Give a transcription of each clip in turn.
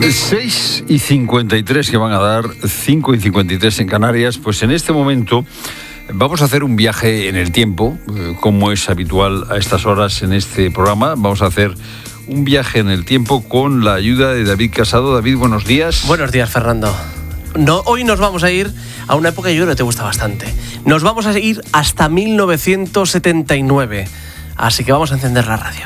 6:53 que van a dar, 5:53 en Canarias. Pues en este momento vamos a hacer un viaje en el tiempo, como es habitual a estas horas en este programa. Vamos a hacer un viaje en el tiempo con la ayuda de David Casado. David, buenos días. Buenos días, Fernando. Hoy nos vamos a ir a una época que yo creo que te gusta bastante. Nos vamos a ir hasta 1979. Así que vamos a encender la radio.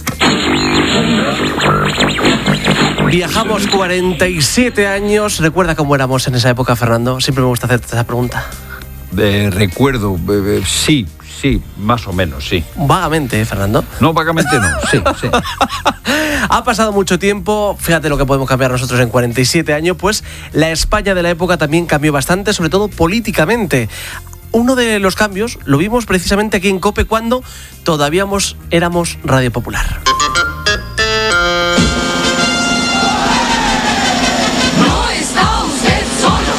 Viajamos 47 años. ¿Recuerda cómo éramos en esa época, Fernando? Siempre me gusta hacerte esa pregunta. Recuerdo, sí, más o menos, sí. Vagamente, Fernando. No, vagamente no, sí. Ha pasado mucho tiempo, fíjate lo que podemos cambiar nosotros en 47 años, pues la España de la época también cambió bastante, sobre todo políticamente. Uno de los cambios lo vimos precisamente aquí en COPE cuando todavía éramos Radio Popular. No está usted solo.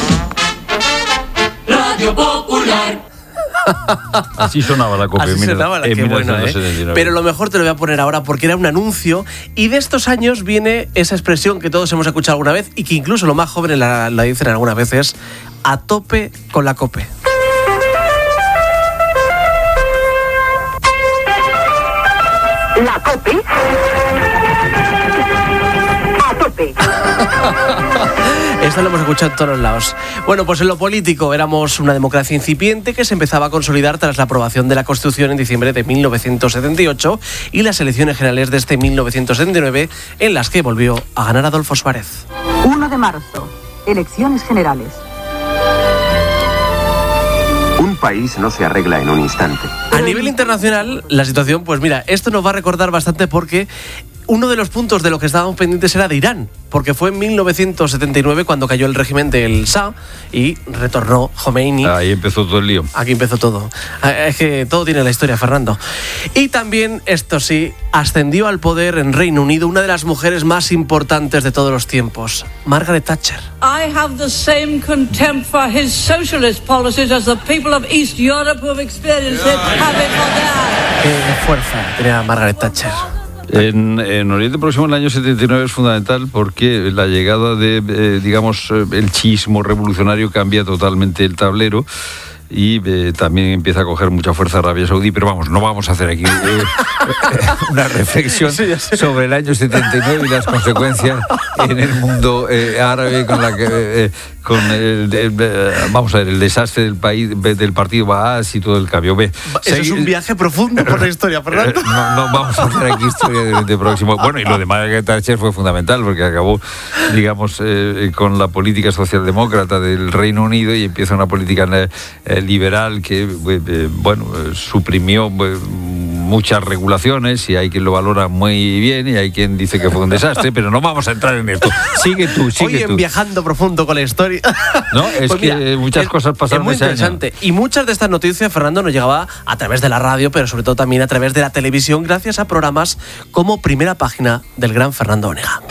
Radio Popular. Así sonaba la COPE. Así sonaba la en qué bueno, 1979. Pero lo mejor te lo voy a poner ahora porque era un anuncio y de estos años viene esa expresión que todos hemos escuchado alguna vez y que incluso los más jóvenes la dicen algunas veces: a tope con la COPE. La COPE. A tope. Esto lo hemos escuchado en todos los lados. Bueno, pues en lo político éramos una democracia incipiente que se empezaba a consolidar tras la aprobación de la Constitución en diciembre de 1978 y las elecciones generales de este 1979 en las que volvió a ganar Adolfo Suárez. 1 de marzo. Elecciones generales. Un país no se arregla en un instante. A nivel internacional, la situación, pues mira, esto nos va a recordar bastante porque uno de los puntos de lo que estábamos pendientes era de Irán, porque fue en 1979 cuando cayó el régimen del Shah y retornó Khomeini. Ahí empezó todo el lío. Aquí empezó todo. Es que todo tiene la historia, Fernando. Y también, esto sí, ascendió al poder en Reino Unido una de las mujeres más importantes de todos los tiempos, Margaret Thatcher. I have the same contempt for his socialist policies as the people of East Europe who have experienced it have it for theirs. Qué fuerza tenía Margaret Thatcher. En Oriente Próximo, el año 79 es fundamental porque la llegada de, el chiismo revolucionario cambia totalmente el tablero y también empieza a coger mucha fuerza Arabia Saudí, pero vamos, no vamos a hacer aquí una reflexión sobre el año 79 y las consecuencias en el mundo árabe con vamos a ver, el desastre del país, del partido Baas y todo el cambio. Eso es un viaje profundo por la historia, Fernando. No vamos a hacer aquí historia de Oriente Próximo. Bueno, y lo de Margaret Thatcher fue fundamental porque acabó, con la política socialdemócrata del Reino Unido y empieza una política liberal que, suprimió muchas regulaciones y hay quien lo valora muy bien y hay quien dice que fue un desastre, pero no vamos a entrar en esto. Sigue tú. Hoy en Viajando Profundo con la historia. No, es pues que mira, muchas cosas pasaron ese año. Es muy interesante. Y muchas de estas noticias, Fernando, nos llegaba a través de la radio, pero sobre todo también a través de la televisión, gracias a programas como Primera Página del gran Fernando Onega.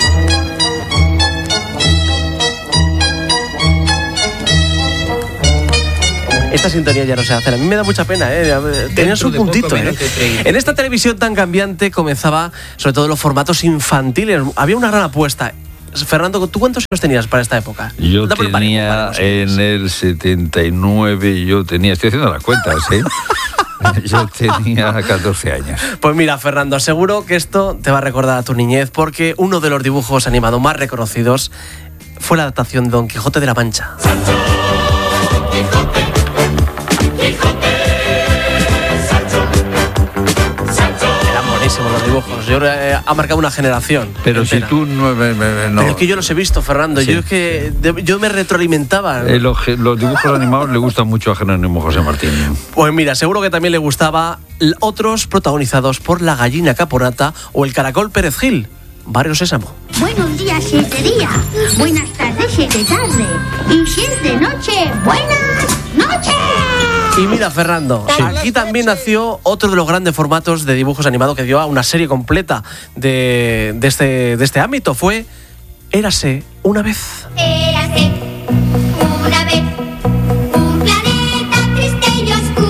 Esta sintonía ya no se hace. A mí me da mucha pena, tenía su puntito, En esta televisión tan cambiante comenzaba, sobre todo, los formatos infantiles. Había una gran apuesta. Fernando, ¿tú cuántos años tenías para esta época? Yo tenía en el 79, estoy haciendo las cuentas, yo tenía 14 años. Pues mira, Fernando, seguro que esto te va a recordar a tu niñez porque uno de los dibujos animados más reconocidos fue la adaptación de Don Quijote de la Mancha. Sancho, Quijote. Los dibujos, yo ha marcado una generación. Pero entera. Si tú no. Pero es que yo los he visto, Fernando. Sí. Yo me retroalimentaba. Los dibujos animados le gustan mucho a Jerónimo José Martín. Pues mira, seguro que también le gustaba otros protagonizados por La Gallina Caponata o El Caracol Pérez Gil. Barrio Sésamo. Buenos días si es de día, buenas tardes si es de tarde y si es de noche, buenas noches. Y mira, Fernando, aquí también nació otro de los grandes formatos de dibujos animados que dio a una serie completa de este ámbito. Fue Érase una vez. Érase una vez un planeta triste y oscuro.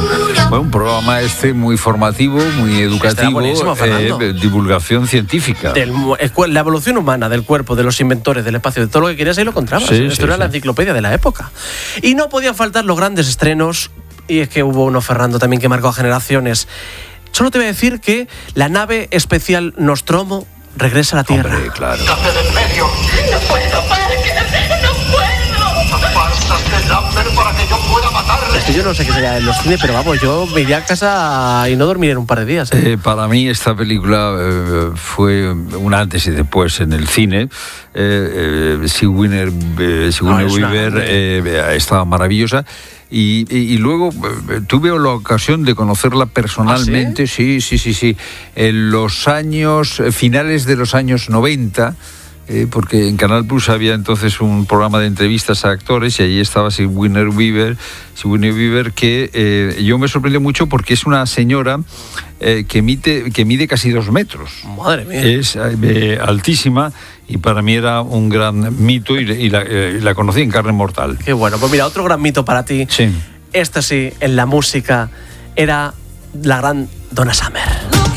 Bueno, un programa muy formativo, muy educativo, buenísimo, divulgación científica. La evolución humana del cuerpo, de los inventores, del espacio, de todo lo que querías, ahí lo encontrabas. Esto era la enciclopedia de la época. Y no podían faltar los grandes estrenos, y es que hubo uno, Fernando, también que marcó a generaciones. Solo te voy a decir que la nave espacial Nostromo regresa a la Tierra. Hombre, claro. ¡Quítate del medio! ¡No puedo, Parker! ¡No puedo! ¡Pásate el Lambert para que yo pueda matarle! Es que yo no sé qué sería en los cines, pero vamos, yo me iría a casa y no dormiré en un par de días. Para mí esta película fue un antes y después en el cine. Sigourney Weaver estaba maravillosa. Y luego tuve la ocasión de conocerla personalmente. ¿Ah, sí? Sí. En los años, finales de los años 90, porque en Canal Plus había entonces un programa de entrevistas a actores y allí estaba Sigourney Weaver, que yo me sorprendió mucho porque es una señora que mide casi 2 metros. Madre mía. Es altísima y para mí era un gran mito y la conocí en carne mortal. Qué bueno. Pues mira, otro gran mito para ti. Sí. Esto sí, en la música, era la gran Donna Summer.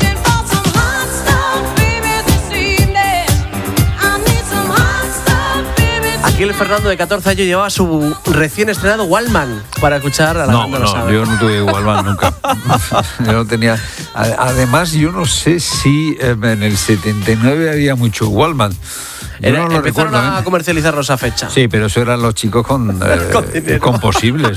Aquí el Fernando de 14 años llevaba su recién estrenado Walkman para escuchar a la gran Donna Summer. Yo no tuve Walkman nunca. Yo no tenía. Además, yo no sé si en el 79 había mucho Walkman. Empezaron a comercializarlo esa fecha. Sí, pero eso eran los chicos con posibles.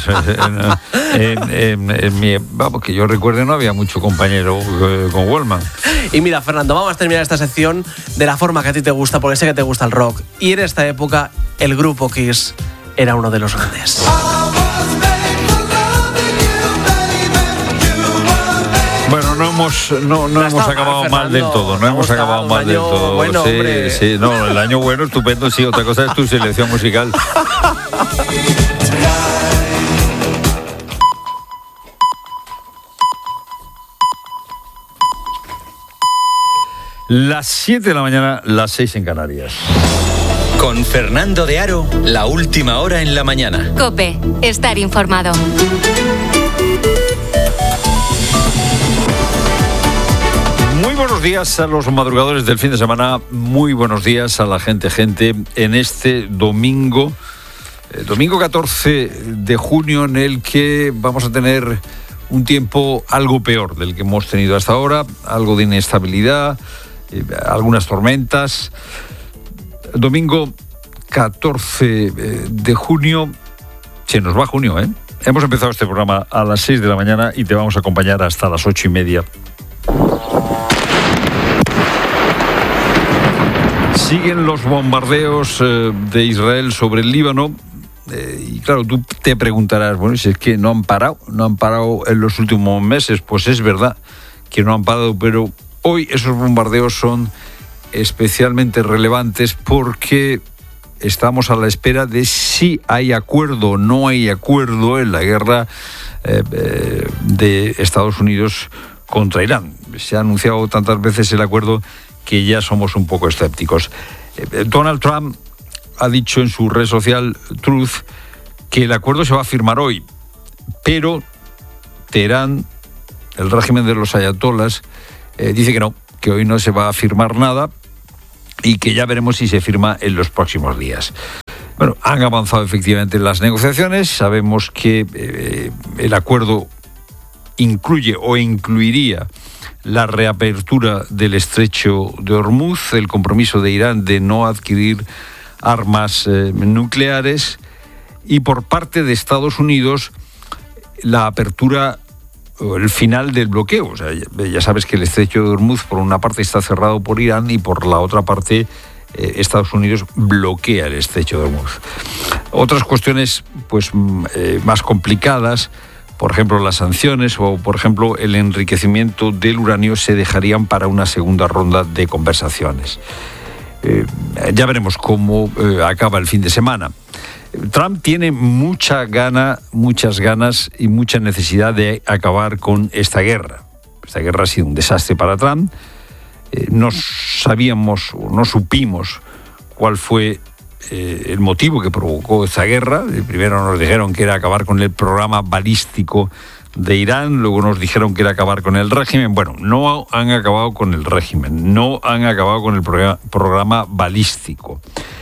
Vamos, que yo recuerde, no había mucho compañero con Walkman. Y mira, Fernando, vamos a terminar esta sección de la forma que a ti te gusta, porque sé que te gusta el rock. Y en esta época, el grupo Kiss era uno de los grandes. Bueno, no hemos acabado mal del todo. No hemos acabado mal del todo. Bueno, sí, no, el año bueno, estupendo, sí. Otra cosa es tu selección musical. Las 7 de la mañana, las 6 en Canarias. Con Fernando de Aro, la última hora en la mañana. COPE, estar informado. Muy buenos días a los madrugadores del fin de semana, muy buenos días a la gente en este domingo 14 de junio, en el que vamos a tener un tiempo algo peor del que hemos tenido hasta ahora, algo de inestabilidad, algunas tormentas. Domingo 14 de junio, se nos va junio, ¿eh? Hemos empezado este programa a las 6 de la mañana y te vamos a acompañar hasta las 8:30. Siguen los bombardeos de Israel sobre el Líbano. Y claro, tú te preguntarás, bueno, si es que no han parado en los últimos meses. Pues es verdad que no han parado, pero hoy esos bombardeos son especialmente relevantes porque estamos a la espera de si hay acuerdo o no hay acuerdo en la guerra de Estados Unidos contra Irán. Se ha anunciado tantas veces el acuerdo que ya somos un poco escépticos. Donald Trump ha dicho en su red social Truth que el acuerdo se va a firmar hoy, pero Teherán, el régimen de los ayatolás, dice que no, que hoy no se va a firmar nada y que ya veremos si se firma en los próximos días. Bueno, han avanzado efectivamente las negociaciones. Sabemos que el acuerdo incluye o incluiría la reapertura del estrecho de Hormuz, el compromiso de Irán de no adquirir armas nucleares, y por parte de Estados Unidos la apertura o el final del bloqueo. O sea, ya sabes que el estrecho de Hormuz por una parte está cerrado por Irán y por la otra parte Estados Unidos bloquea el estrecho de Hormuz. Otras cuestiones pues más complicadas, por ejemplo las sanciones o por ejemplo el enriquecimiento del uranio, se dejarían para una segunda ronda de conversaciones. Ya veremos cómo acaba el fin de semana. Trump tiene muchas ganas y mucha necesidad de acabar con esta guerra. Esta guerra ha sido un desastre para Trump. No supimos cuál fue el motivo que provocó esta guerra. Primero nos dijeron que era acabar con el programa balístico de Irán, luego nos dijeron que era acabar con el régimen. Bueno, no han acabado con el régimen, no han acabado con el programa balístico.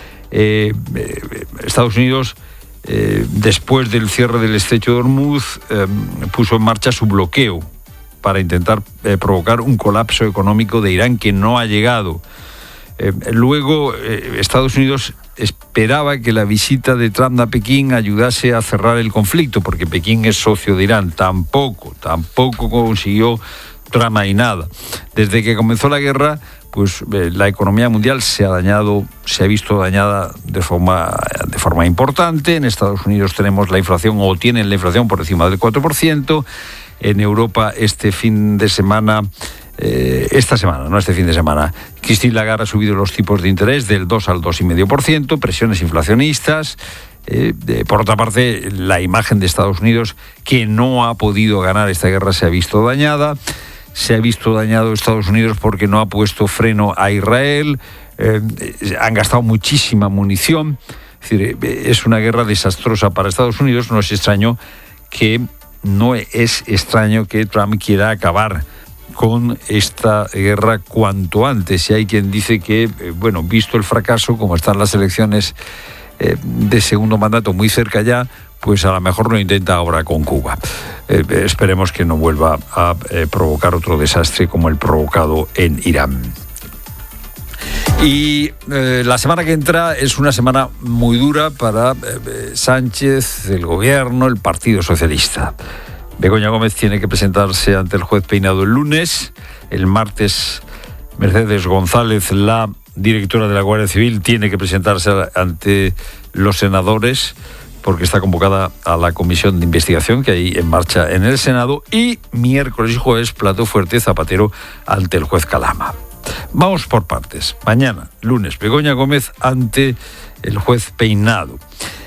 Estados Unidos, después del cierre del estrecho de Hormuz, puso en marcha su bloqueo para intentar provocar un colapso económico de Irán que no ha llegado. Luego, Estados Unidos esperaba que la visita de Trump a Pekín ayudase a cerrar el conflicto, porque Pekín es socio de Irán. Tampoco consiguió Trump ahí nada. Desde que comenzó la guerra, pues la economía mundial se ha visto dañada de forma importante. En Estados Unidos tenemos la inflación, o tienen la inflación por encima del 4%. En Europa esta semana, Christine Lagarde ha subido los tipos de interés del 2 al 2,5%, presiones inflacionistas. Por otra parte, la imagen de Estados Unidos, que no ha podido ganar esta guerra, se ha visto dañada. Se ha visto dañado Estados Unidos porque no ha puesto freno a Israel. Han gastado muchísima munición. Es decir, es una guerra desastrosa para Estados Unidos. No es extraño que Trump quiera acabar con esta guerra cuanto antes. Y hay quien dice que, visto el fracaso, como están las elecciones de segundo mandato muy cerca ya, pues a lo mejor lo intenta ahora con Cuba. Esperemos que no vuelva a provocar otro desastre como el provocado en Irán. Y la semana que entra es una semana muy dura para Sánchez, el gobierno, el Partido Socialista. Begoña Gómez tiene que presentarse ante el juez Peinado el lunes. El martes, Mercedes González, la directora de la Guardia Civil, tiene que presentarse ante los senadores porque está convocada a la comisión de investigación que hay en marcha en el Senado. Y miércoles y jueves, plato fuerte Zapatero ante el juez Calama. Vamos por partes. Mañana, lunes, Begoña Gómez ante el juez Peinado.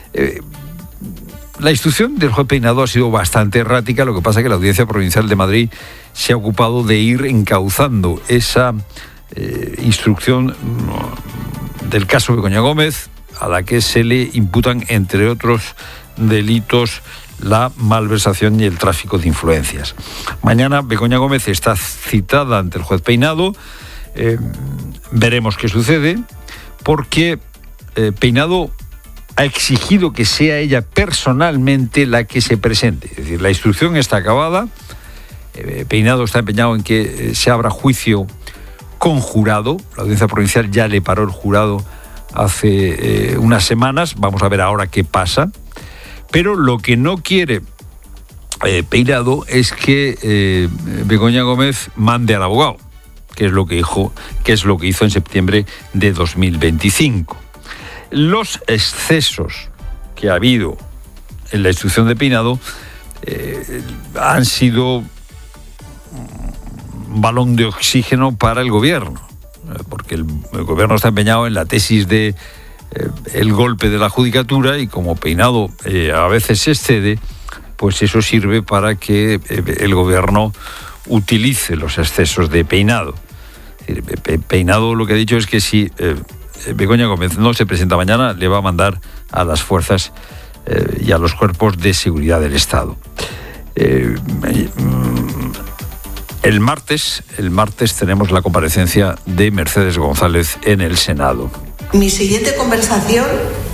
La instrucción del juez Peinado ha sido bastante errática. Lo que pasa es que la Audiencia Provincial de Madrid se ha ocupado de ir encauzando esa instrucción del caso Begoña Gómez, a la que se le imputan, entre otros delitos, la malversación y el tráfico de influencias. Mañana Begoña Gómez está citada ante el juez Peinado. Veremos qué sucede, porque Peinado ha exigido que sea ella personalmente la que se presente. Es decir, la instrucción está acabada. Peinado está empeñado en que se abra juicio con jurado. La Audiencia Provincial ya le paró el jurado hace unas semanas. Vamos a ver ahora qué pasa. Pero lo que no quiere Peinado es que Begoña Gómez mande al abogado, que es lo que hizo en septiembre de 2025. Los excesos que ha habido en la instrucción de Peinado han sido un balón de oxígeno para el gobierno, porque el gobierno está empeñado en la tesis de el golpe de la judicatura, y como Peinado a veces se excede, pues eso sirve para que el gobierno utilice los excesos de Peinado. Peinado lo que ha dicho es que si Begoña Gómez no se presenta mañana, le va a mandar a las fuerzas y a los cuerpos de seguridad del Estado. El martes tenemos la comparecencia de Mercedes González en el Senado. Mi siguiente conversación